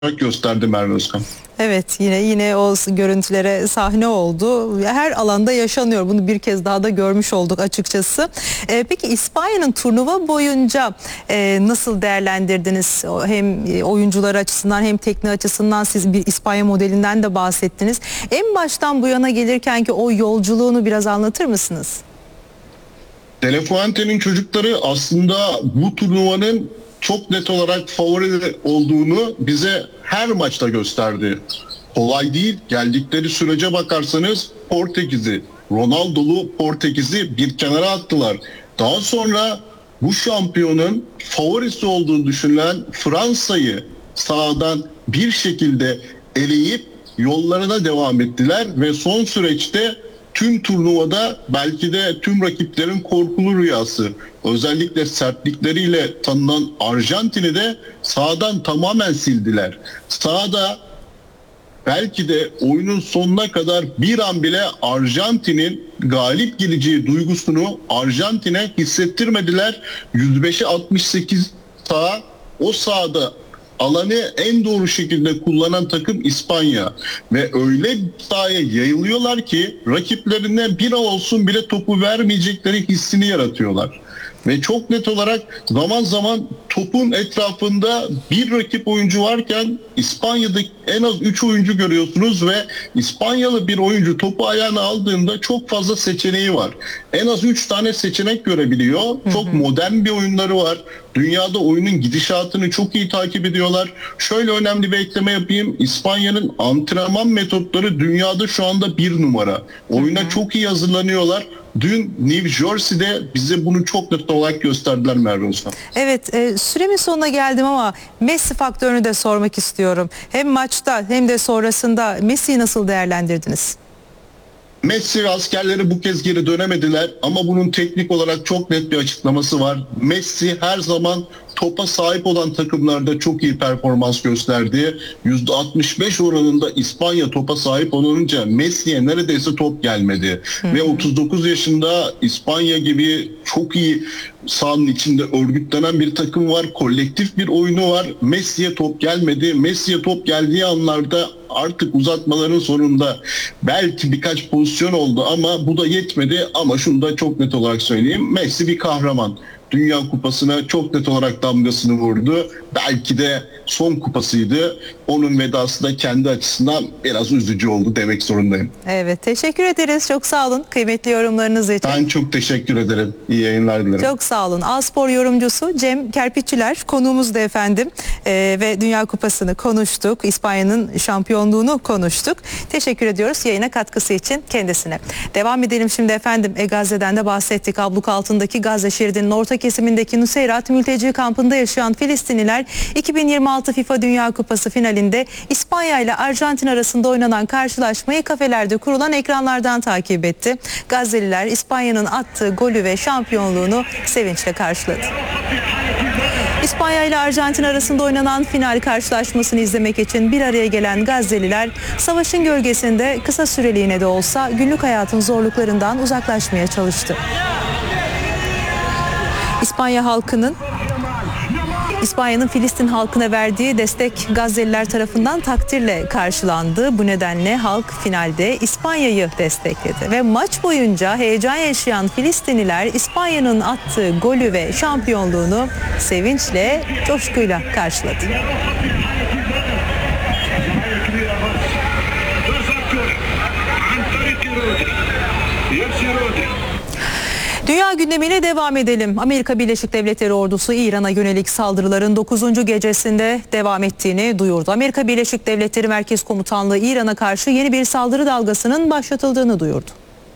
gösterdi Merve Özkan. Evet, yine o görüntülere sahne oldu. Her alanda yaşanıyor. Bunu bir kez daha da görmüş olduk açıkçası. Peki İspanya'nın turnuva boyunca nasıl değerlendirdiniz? Hem oyuncular açısından hem teknik açısından siz bir İspanya modelinden de bahsettiniz. En baştan bu yana gelirken ki o yolculuğunu biraz anlatır mısınız? De La Fuente'nin çocukları aslında bu turnuvanın çok net olarak favori olduğunu bize her maçta gösterdi. Kolay değil. Geldikleri sürece bakarsanız Portekiz'i, Ronaldo'lu Portekiz'i bir kenara attılar. Daha sonra bu şampiyonun favorisi olduğunu düşünülen Fransa'yı sahadan bir şekilde eleyip yollarına devam ettiler ve son süreçte tüm turnuvada belki de tüm rakiplerin korkulu rüyası, özellikle sertlikleriyle tanınan Arjantin'i de sahadan tamamen sildiler. Sahada belki de oyunun sonuna kadar bir an bile Arjantin'in galip geleceği duygusunu Arjantin'e hissettirmediler. 105'e 68 saha, o sahada alanı en doğru şekilde kullanan takım İspanya ve öyle sahaya yayılıyorlar ki rakiplerine bir olsun bile topu vermeyecekleri hissini yaratıyorlar. Ve çok net olarak zaman zaman topun etrafında bir rakip oyuncu varken İspanya'da en az 3 oyuncu görüyorsunuz ve İspanyalı bir oyuncu topu ayağına aldığında çok fazla seçeneği var. En az 3 tane seçenek görebiliyor. Çok modern bir oyunları var. Dünyada oyunun gidişatını çok iyi takip ediyorlar. Şöyle önemli bir ekleme yapayım. İspanya'nın antrenman metotları dünyada şu anda 1 numara. Oyuna çok iyi hazırlanıyorlar. Dün New Jersey'de bize bunu çok net olarak gösterdiler Merve Özkan. Evet, süremin sonuna geldim ama Messi faktörünü de sormak istiyorum. Hem maçta hem de sonrasında Messi'yi nasıl değerlendirdiniz? Messi ve askerleri bu kez geri dönemediler ama bunun teknik olarak çok net bir açıklaması var. Messi her zaman topa sahip olan takımlarda çok iyi performans gösterdi. %65 oranında İspanya topa sahip olunca Messi'ye neredeyse top gelmedi. Ve 39 yaşında İspanya gibi çok iyi sahanın içinde örgütlenen bir takım var. Kolektif bir oyunu var. Messi'ye top gelmedi. Messi'ye top geldiği anlarda artık uzatmaların sonunda belki birkaç pozisyon oldu ama bu da yetmedi. Ama şunu da çok net olarak söyleyeyim. Messi bir kahraman. Dünya Kupası'na çok net olarak damgasını vurdu. Belki de son kupasıydı. Onun vedası da kendi açısından biraz üzücü oldu demek zorundayım. Evet, teşekkür ederiz. Çok sağ olun kıymetli yorumlarınız için. Ben çok teşekkür ederim. İyi yayınlar dilerim. Çok sağ olun. A-Spor yorumcusu Cem Kerpiççiler konuğumuzdu efendim. Ve Dünya Kupası'nı konuştuk. İspanya'nın şampiyonluğunu konuştuk. Teşekkür ediyoruz yayına katkısı için kendisine. Devam edelim şimdi efendim. Gazze'den de bahsettik. Abluk altındaki Gazze şeridinin orta kesimindeki Nuseyrat mülteci kampında yaşayan Filistinliler 2026 FIFA Dünya Kupası finalinde İspanya ile Arjantin arasında oynanan karşılaşmayı kafelerde kurulan ekranlardan takip etti. Gazze'liler İspanya'nın attığı golü ve şampiyonluğunu sevinçle karşıladı. İspanya ile Arjantin arasında oynanan final karşılaşmasını izlemek için bir araya gelen Gazze'liler savaşın gölgesinde kısa süreliğine de olsa günlük hayatın zorluklarından uzaklaşmaya çalıştı. İspanya'nın Filistin halkına verdiği destek Gazze'liler tarafından takdirle karşılandı. Bu nedenle halk finalde İspanya'yı destekledi ve maç boyunca heyecan yaşayan Filistinliler İspanya'nın attığı golü ve şampiyonluğunu sevinçle, coşkuyla karşıladı. Dünya gündemiyle devam edelim. Amerika Birleşik Devletleri ordusu İran'a yönelik saldırıların 9. gecesinde devam ettiğini duyurdu. Amerika Birleşik Devletleri Merkez Komutanlığı İran'a karşı yeni bir saldırı dalgasının başlatıldığını duyurdu.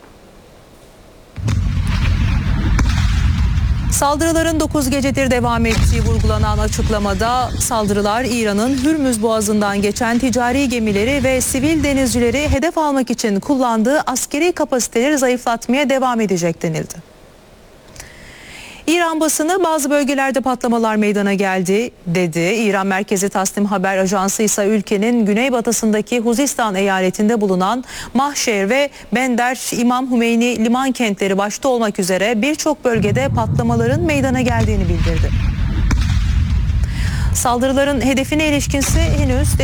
Saldırıların 9 gecedir devam ettiği vurgulanan açıklamada saldırılar İran'ın Hürmüz Boğazı'ndan geçen ticari gemileri ve sivil denizcileri hedef almak için kullandığı askeri kapasiteleri zayıflatmaya devam edecek denildi. İran basını bazı bölgelerde patlamalar meydana geldi dedi. İran merkezi Tasnim Haber Ajansı ise ülkenin güneybatısındaki Huzistan eyaletinde bulunan Mahşer ve Bender İmam Hümeyni liman kentleri başta olmak üzere birçok bölgede patlamaların meydana geldiğini bildirdi. Saldırıların hedefine ilişkinse henüz